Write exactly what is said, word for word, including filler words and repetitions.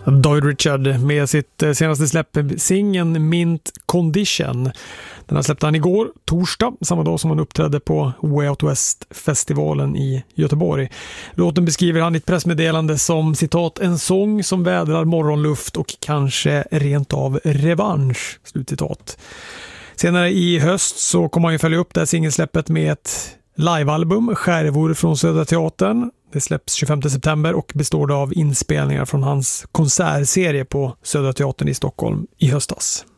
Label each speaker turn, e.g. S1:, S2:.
S1: David Richard med sitt senaste släpp, singeln Mint Condition. Den har släppt han igår, torsdag, samma dag som han uppträdde på Way Out West-festivalen i Göteborg. Låten beskriver han i ett pressmeddelande som citat en sång som vädrar morgonluft och kanske rent av revansch, slutcitat. Senare i höst så kommer han ju följa upp det här singelsläppet med ett livealbum, Skärvor från Södra Teatern. Det släpps tjugofemte september och består av inspelningar från hans konsertserie på Södra Teatern i Stockholm i höstas.